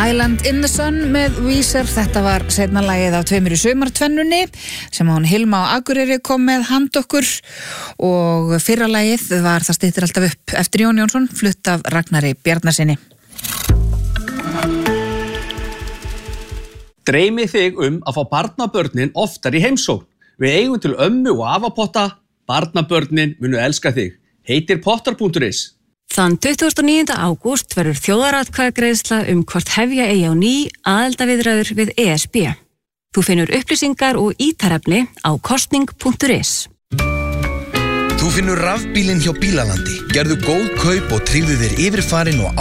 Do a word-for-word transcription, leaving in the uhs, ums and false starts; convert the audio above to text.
Island in the Sun með Weezer. Þetta var seinna lagið af tveimur í sumartvennunni sem hún Hilma á Akureyri kom með hand okkur og fyrra lagið var Það styttir alltaf upp eftir Jón Jónsson, flutt af Ragnari Bjarnasyni. Dreymi þig um að fá barnabörnin oftar í heimsókn. Við eigum til ömmu og afapotta. Barnabörnin munu elska þig. Heitir pottar punktur is. Þann tuttugasta og níunda ágúst verður þjóðaratkvæðagreiðsla um hvort hefja eigi á ný aðildarviðræður við E S B. Þú finnur upplýsingar og ítarefni á kosning punktur is. Þú finnur rafbílinn hjá Bílalandi. Gerðu góð kaup og tryggðu þér yfirfarin og